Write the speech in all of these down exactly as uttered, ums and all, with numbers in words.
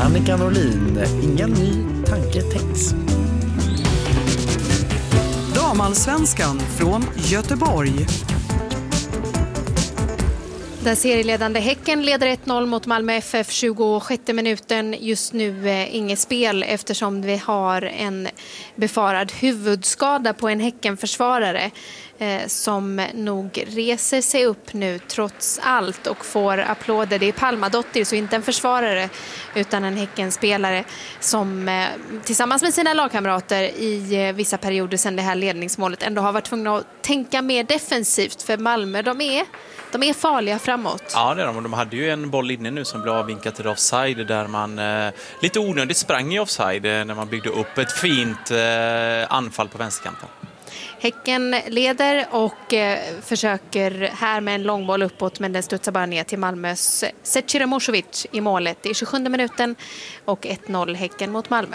Annika Norlin. Ingen ny tanke tänks. Damallsvenskan från Göteborg. Där serieledande Häcken leder ett noll mot Malmö F F tjugosjätte minuten. Just nu eh, inget spel eftersom vi har en befarad huvudskada på en Häckenförsvarare eh, som nog reser sig upp nu trots allt och får applåder. Det är Palmadottir, så inte en försvarare utan en Häckenspelare som eh, tillsammans med sina lagkamrater i eh, vissa perioder sedan det här ledningsmålet ändå har varit tvungna att tänka mer defensivt, för Malmö de är De är farliga framåt. Ja, det är de. De hade ju en boll inne nu som blev avvinkad till offside där man eh, lite onödigt sprang i offside eh, när man byggde upp ett fint eh, anfall på vänsterkanten. Häcken leder och eh, försöker här med en långboll uppåt, men den studsar bara ner till Malmös Zecira Mošović i målet. Det är tjugosjunde minuten och ett noll Häcken mot Malmö.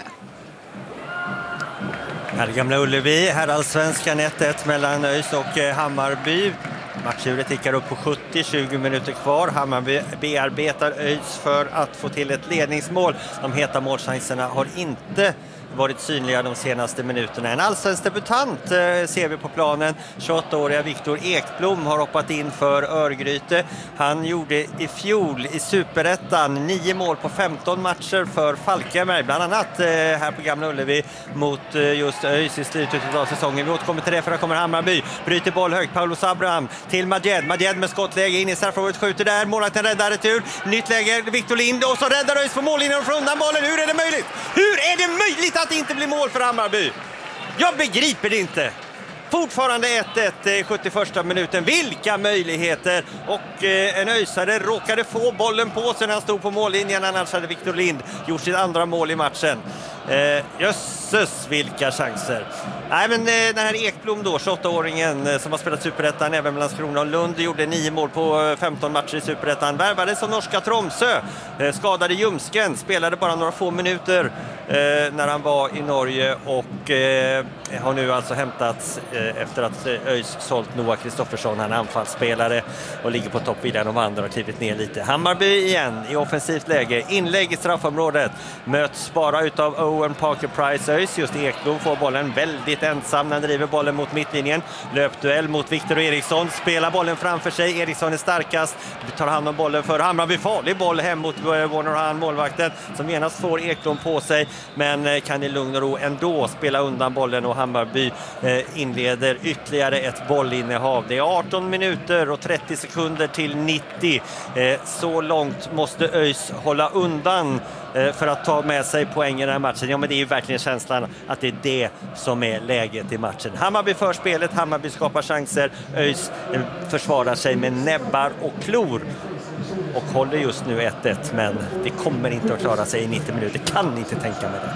Här Gamla Ullevi, här Allsvenskan ett ett mellan ÖIS och eh, Hammarby. Matchdjuret tickar upp på sjuttio, tjugo minuter kvar. Hammarby bearbetar ÖIS för att få till ett ledningsmål. De heta målchanserna har inte varit synliga de senaste minuterna. En allsvensk debutant eh, ser vi på planen. tjugoåttaåriga Viktor Ekblom har hoppat in för Örgryte. Han gjorde i fjol i Superettan nio mål på femton matcher för Falkenberg. Bland annat eh, här på Gamla Ullevi mot eh, just ÖIS i slutet av säsongen. Vi återkommer till det, för där kommer Hammarby. Bryter boll högt. Paulus Abraham till Majed. Majed med skottläge in i straffområdet, skjuter där. Målvakten räddar retur. Nytt läge. Viktor Lind, och så räddar ÖIS på mållinjen och får undan bollen. Hur är det möjligt? Hur är det möjligt att det inte blir mål för Hammarby? Jag begriper det inte. Fortfarande ett ett i sjuttioförsta minuten. Vilka möjligheter! Och eh, en öisare råkade få bollen på sig när han stod på mållinjen. Annars hade Viktor Lind gjort sitt andra mål i matchen. Eh, jösses, vilka chanser! Nej, men eh, den här Ekblom då, tjugoåttaåringen eh, som har spelat Superettan även mellan Landskrona och Lund, gjorde nio mål på femton matcher i Superettan. Värvades som norska Tromsö, eh, skadade Ljumsken, spelade bara några få minuter eh, när han var i Norge och eh, har nu alltså hämtats eh, efter att eh, ÖIS sålt Noah Kristoffersson. Han är anfallsspelare och ligger på topp. William de andra har klivit ner lite. Hammarby igen i offensivt läge, inlägg i straffområdet, möts bara utav Owen Parker-Price. ÖIS, just Ekblom får bollen väldigt ensam när han driver bollen mot mittlinjen. Löpduell mot Viktor Eriksson, spelar bollen framför sig. Eriksson är starkast, tar hand om bollen för Hammarby. Farlig boll hem mot Warner Han, målvakten, som genast får Ekblom på sig, men kan i lugn och ro ändå spela undan bollen, och Hammarby inleder ytterligare ett bollinnehav. Det är arton minuter och trettio sekunder till nittio. Så långt måste ÖIS hålla undan för att ta med sig poäng i den här matchen. Ja, men det är ju verkligen känslan att det är det som är läget i matchen. Hammarby för spelet, Hammarby skapar chanser, ÖIS försvarar sig med näbbar och klor och håller just nu ett ett, men det kommer inte att klara sig i nittio minuter. Kan inte tänka mig det.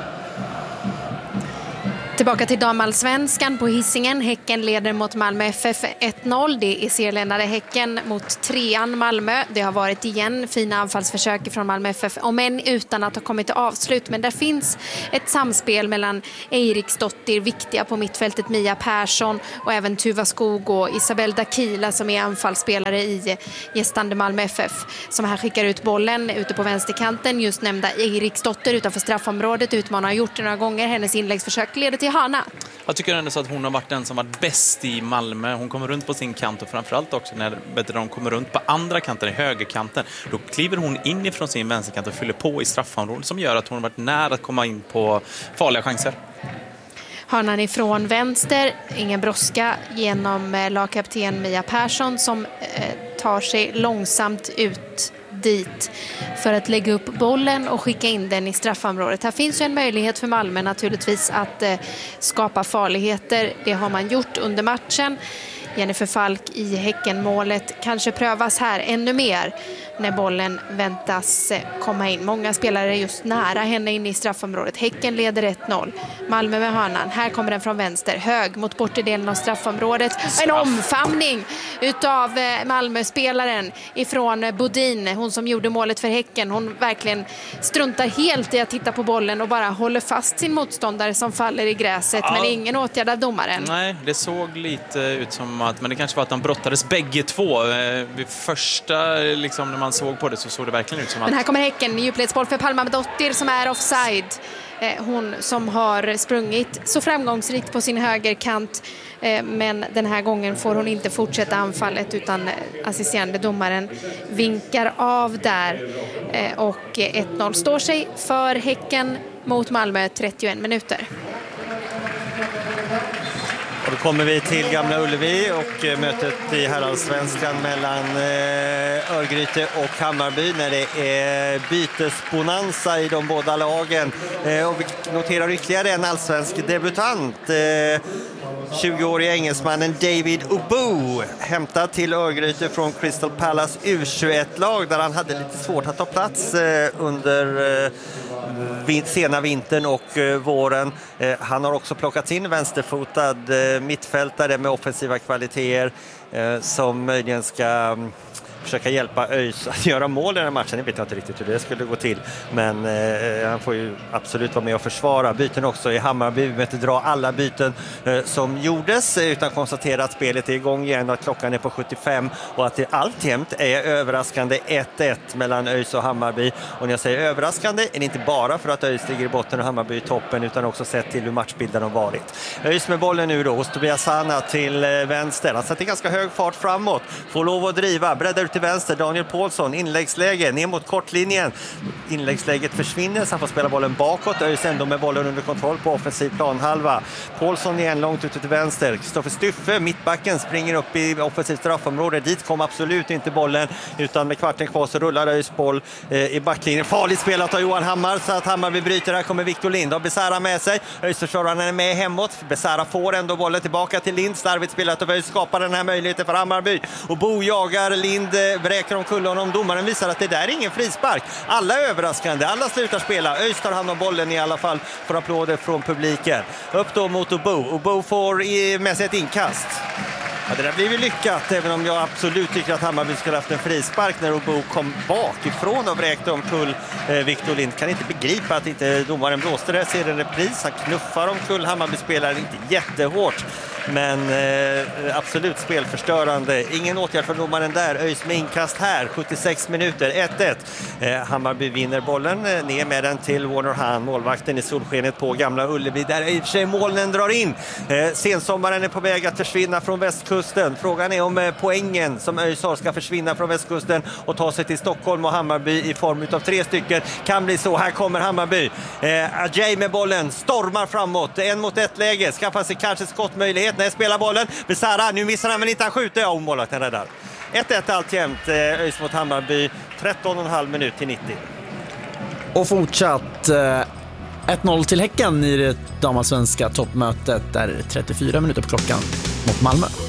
Tillbaka till damallsvenskan på Hisingen. Häcken leder mot Malmö F F ett noll. Det är serieledande Häcken mot trean Malmö. Det har varit igen fina anfallsförsök från Malmö F F, om än utan att ha kommit till avslut. Men där finns ett samspel mellan Eiriksdottir, viktiga på mittfältet, Mia Persson och även Tuva Skog och Isabel Dakila som är anfallsspelare i gästande Malmö F F, som här skickar ut bollen ute på vänsterkanten. Just nämnda Eiriksdottir utanför straffområdet utmanar har gjort det några gånger. Hennes inläggsförsök leder till Hanna. Jag tycker ändå så att hon har varit den som varit bäst i Malmö. Hon kommer runt på sin kant, och framförallt också när de kommer runt på andra kanten, i högerkanten. Då kliver hon in ifrån sin vänsterkant och fyller på i straffområdet, som gör att hon har varit nära att komma in på farliga chanser. Hörnan ifrån vänster, ingen brådska genom lagkapten Mia Persson som eh, tar sig långsamt ut dit för att lägga upp bollen och skicka in den i straffområdet. Här finns ju en möjlighet för Malmö naturligtvis att eh, skapa farligheter. Det har man gjort under matchen. Jennifer Falk i Häckenmålet kanske prövas här ännu mer när bollen väntas komma in. Många spelare är just nära henne in i straffområdet. Häcken leder ett noll. Malmö med hörnan. Här kommer den från vänster. Hög mot bortedelen av straffområdet. En omfamning utav Malmö-spelaren ifrån Bodin. Hon som gjorde målet för Häcken. Hon verkligen struntar helt i att titta på bollen och bara håller fast sin motståndare som faller i gräset. Ja. Men ingen åtgärd av domaren. Nej, det såg lite ut som som att, men det kanske var att de brottades bägge två. Vid första, liksom, när man såg på det så såg det verkligen ut som att... Men här kommer Häcken, djupledsboll för Palmadottir som är offside. Hon som har sprungit så framgångsrikt på sin högerkant, men den här gången får hon inte fortsätta anfallet utan assisterande domaren vinkar av där. Och ett noll står sig för Häcken mot Malmö, trettioen minuter. Och då kommer vi till Gamla Ullevi och mötet i herrallsvenskan mellan Örgryte och Hammarby när det är bytesbonanza i de båda lagen. Och vi noterar ytterligare en allsvensk debutant. tjugoåriga engelsmannen David Obo, hämtad till Örgryte från Crystal Palace U tjugoett-lag där han hade lite svårt att ta plats under sena vintern och våren. Han har också plockats in vänsterfotad mittfältare med offensiva kvaliteter som möjligen ska försöka hjälpa ÖIS att göra mål i den här matchen. Jag vet inte riktigt hur det skulle gå till. Men eh, han får ju absolut vara med och försvara. Byten också i Hammarby. Vi behöver inte dra alla byten eh, som gjordes utan konstatera att spelet är igång igen och att klockan är på sjuttiofem och att det alltjämt är överraskande ett ett mellan ÖIS och Hammarby. Och när jag säger överraskande är det inte bara för att ÖIS ligger i botten och Hammarby i toppen utan också sett till hur matchbilden har varit. ÖIS med bollen nu då hos Tobias Sana till eh, vänster. Han sätter ganska hög fart framåt. Får lov att driva. Breddar ut till vänster, Daniel Paulsson, inläggsläge, ner mot kortlinjen. Inläggsläget försvinner så han får spela bollen bakåt. ÖIS ändå med bollen under kontroll på offensiv planhalva. Paulsson igen långt ute till vänster. Kristoffer Styffe, mittbacken, springer upp i offensiv straffområde. Dit kom absolut inte bollen utan med kvarten kvar så rullar ÖIS boll eh, i backlinjen. Farligt spelat av Johan Hammar så att Hammarby bryter. Här kommer Victor Lind och Besara med sig. ÖIS-försvararen är med hemåt. Besara får ändå bollen tillbaka till Lind. Starvigt spelat och ÖIS skapar den här möjligheten för Hammarby. Och Bo jagar Lind, vräker omkull honom. Domaren visar att det där är ingen frispark. Alla är överraskande. Alla slutar spela. ÖIS tar hand om bollen i alla fall för applåder från publiken. Upp då mot Obo. Obo får i, med sig ett inkast. Ja, det där blir ju lyckat, även om jag absolut tycker att Hammarby skulle haft en frispark när Obo kom bakifrån och vräkte omkull eh, Victor Lind. Kan inte begripa att inte domaren blåste det. Ser en repris, han knuffar omkull Hammarby-spelaren inte jättehårt. Men eh, absolut spelförstörande. Ingen åtgärd för domaren där. ÖIS med inkast här. sjuttiosex minuter. ett ett. Eh, Hammarby vinner bollen. Eh, ner med den till Warner Hahn. Målvakten i solskenet på Gamla Ullevi. Där i och för sig molnen drar in. Eh, sensommaren är på väg att försvinna från västkusten. Frågan är om eh, poängen som ÖIS har ska försvinna från västkusten och ta sig till Stockholm och Hammarby i form av tre stycken. Kan bli så. Här kommer Hammarby. Eh, Ajay med bollen. Stormar framåt. En mot ett läge. Skaffar sig kanske skottmöjlighet. När jag spelar bollen. Besara, nu missar han men inte han skjuter. Ja, målvakten räddar. ett ett alltjämt. ÖIS mot Hammarby. tretton och en halv minut till nittio. Och fortsatt eh, ett noll till Häcken i det damallsvenska toppmötet där trettiofyra minuter på klockan mot Malmö.